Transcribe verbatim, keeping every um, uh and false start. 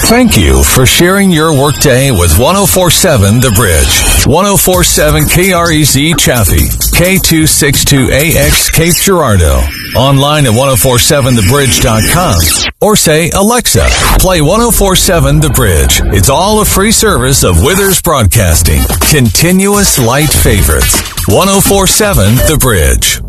Thank you for sharing your workday with ten forty-seven The Bridge. ten forty-seven K R E Z Chaffee, K two sixty-two A X Cape Girardeau. Online at ten forty-seven the bridge dot com or say, Alexa, play ten forty-seven The Bridge. It's all a free service of Withers Broadcasting. Continuous light favorites. ten forty-seven The Bridge.